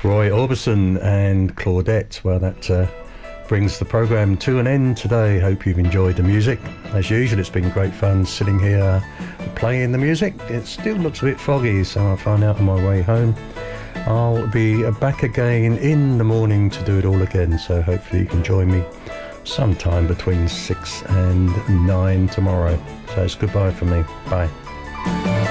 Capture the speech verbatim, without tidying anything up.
Roy Orbison and Claudette. Well, that uh, brings the programme to an end today. Hope you've enjoyed the music. As usual, it's been great fun sitting here playing the music. It still looks a bit foggy, so I'll find out on my way home. I'll be back again in the morning to do it all again, so hopefully you can join me sometime between six and nine tomorrow. So it's goodbye from me. Bye.